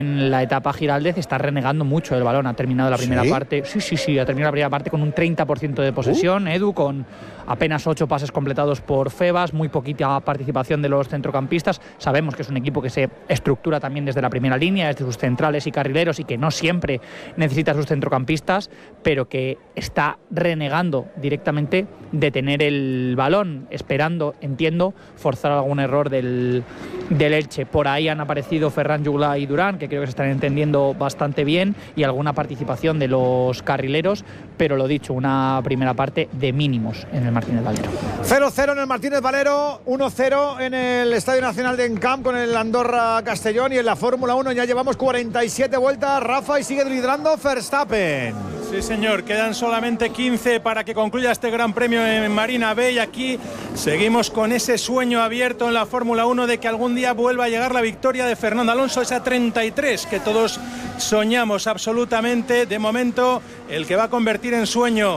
En la etapa Giraldez está renegando mucho el balón, ha terminado la primera parte. Sí, ha terminado la primera parte con un 30% de posesión, Edu, con apenas 8 pases completados por Febas, muy poquita participación de los centrocampistas. Sabemos que es un equipo que se estructura también desde la primera línea, desde sus centrales y carrileros, y que no siempre necesita sus centrocampistas, pero que está renegando directamente de tener el balón, esperando, entiendo, forzar algún error del Elche. Por ahí han aparecido Ferran Jugla y Durán, que creo que se están entendiendo bastante bien, y alguna participación de los carrileros, pero lo dicho, una primera parte de mínimos en el Martínez Valero. 0-0 en el Martínez Valero, 1-0 en el Estadio Nacional de Encamp con el Andorra Castellón, y en la Fórmula 1 ya llevamos 47 vueltas, Rafa, y sigue liderando Verstappen. Sí, señor, quedan solamente 15 para que concluya este Gran Premio en Marina Bay. Aquí seguimos con ese sueño abierto en la Fórmula 1 de que algún día vuelva a llegar la victoria de Fernando Alonso, esa 33 que todos soñamos absolutamente. De momento, el que va a convertir en sueño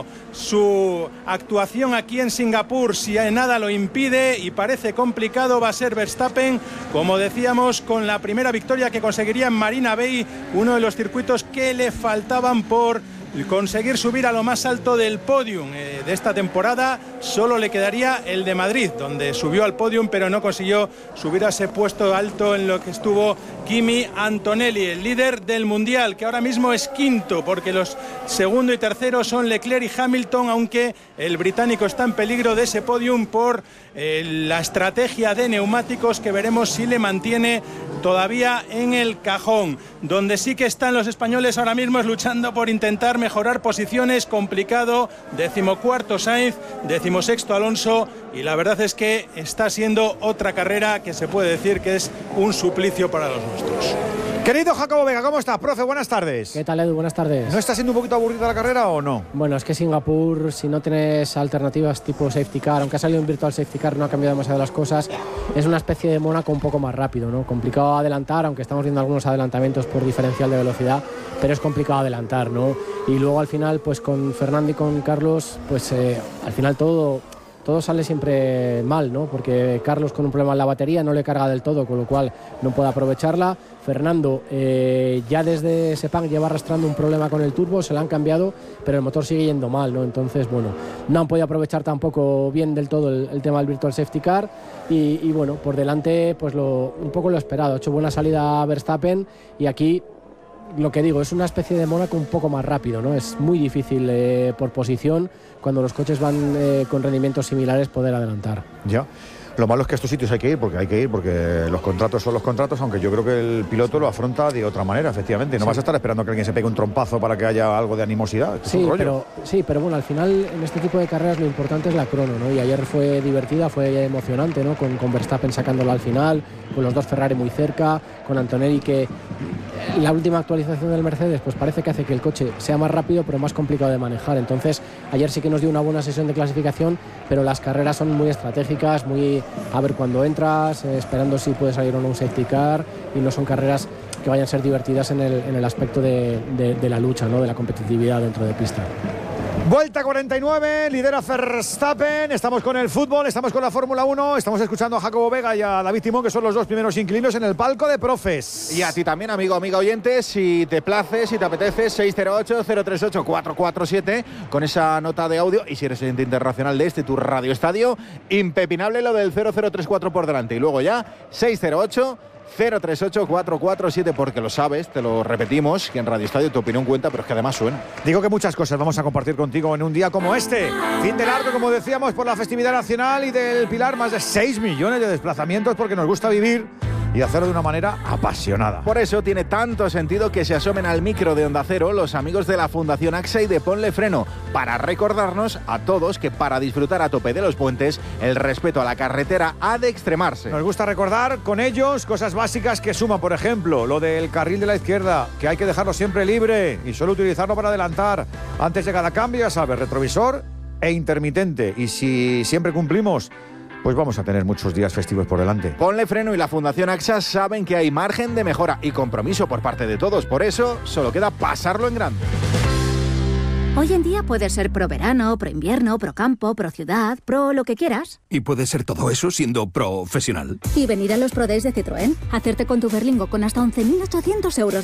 su actuación aquí en Singapur, si nada lo impide y parece complicado, va a ser Verstappen, como decíamos, con la primera victoria que conseguiría en Marina Bay, uno de los circuitos que le faltaban por conseguir subir a lo más alto del podium de esta temporada. Solo le quedaría el de Madrid, donde subió al podium pero no consiguió subir a ese puesto alto en lo que estuvo Kimi Antonelli, el líder del mundial, que ahora mismo es quinto, porque los segundo y tercero son Leclerc y Hamilton, aunque el británico está en peligro de ese podium por la estrategia de neumáticos, que veremos si le mantiene todavía en el cajón. Donde sí que están los españoles ahora mismo es luchando por intentar mejorar posiciones, complicado, 14º Sainz, 16º Alonso, y la verdad es que está siendo otra carrera que se puede decir que es un suplicio para los nuestros. Querido Jacobo Vega, ¿cómo estás, profe? Buenas tardes. ¿Qué tal, Edu? Buenas tardes. ¿No está siendo un poquito aburrida la carrera o no? Bueno, es que Singapur, si no tienes alternativas tipo safety car, aunque ha salido un virtual safety car, no ha cambiado demasiado las cosas, es una especie de Mónaco un poco más rápido, ¿no? Complicado adelantar, aunque estamos viendo algunos adelantamientos por diferencial de velocidad, pero es complicado adelantar, ¿no? Y luego al final, pues con Fernando y con Carlos, pues al final todo sale siempre mal, ¿no? Porque Carlos, con un problema en la batería, no le carga del todo, con lo cual no puede aprovecharla. Fernando ya desde Sepang lleva arrastrando un problema con el turbo, se lo han cambiado, pero el motor sigue yendo mal, ¿no? Entonces, bueno, no han podido aprovechar tampoco bien del todo el tema del Virtual Safety Car y bueno, por delante, pues un poco lo esperado. Ha hecho buena salida a Verstappen y aquí, lo que digo, es una especie de Mónaco un poco más rápido, ¿no? Es muy difícil por posición, cuando los coches van con rendimientos similares, poder adelantar. Ya. Lo malo es que a estos sitios hay que ir porque los contratos son los contratos, aunque yo creo que el piloto lo afronta de otra manera, efectivamente. No vas a estar esperando que alguien se pegue un trompazo para que haya algo de animosidad. Sí, pero bueno, al final en este tipo de carreras lo importante es la crono, ¿no? Y ayer fue divertida, fue emocionante, ¿no? Con Verstappen sacándola al final, con los dos Ferrari muy cerca, con Antonelli, que la última actualización del Mercedes pues parece que hace que el coche sea más rápido pero más complicado de manejar. Entonces ayer sí que nos dio una buena sesión de clasificación, pero las carreras son muy estratégicas, muy a ver cuando entras, esperando si puede salir o no un safety car, y no son carreras que vayan a ser divertidas en el aspecto de la lucha, ¿no? De la competitividad dentro de pista. Vuelta 49, lidera Verstappen, estamos con el fútbol, estamos con la Fórmula 1, estamos escuchando a Jacobo Vega y a David Timón, que son los dos primeros inquilinos en el palco de profes. Y a ti también, amigo, amiga oyente, si te place, si te apetece, 608-038-447, con esa nota de audio, y si eres oyente internacional de tu Radio Estadio, impepinable lo del 0034 por delante, y luego ya 608-038-447, porque lo sabes, te lo repetimos, que en Radio Estadio tu opinión cuenta, pero es que además suena. Digo que muchas cosas vamos a compartir contigo en un día como este. Fin de largo, como decíamos, por la festividad nacional y del Pilar, más de 6 millones de desplazamientos, porque nos gusta vivir y hacerlo de una manera apasionada. Por eso tiene tanto sentido que se asomen al micro de Onda Cero los amigos de la Fundación AXA y de Ponle Freno, para recordarnos a todos que para disfrutar a tope de los puentes, el respeto a la carretera ha de extremarse. Nos gusta recordar con ellos cosas básicas que suman, por ejemplo, lo del carril de la izquierda, que hay que dejarlo siempre libre y solo utilizarlo para adelantar. Antes de cada cambio, ya sabes, retrovisor e intermitente. Y si siempre cumplimos, pues vamos a tener muchos días festivos por delante. Ponle Freno y la Fundación AXA saben que hay margen de mejora y compromiso por parte de todos. Por eso, solo queda pasarlo en grande. Hoy en día puedes ser pro verano, pro invierno, pro campo, pro ciudad, pro lo que quieras. ¿Y puede ser todo eso siendo profesional? Y venir a los Pro Days de Citroën, hacerte con tu Berlingo con hasta 11.800 euros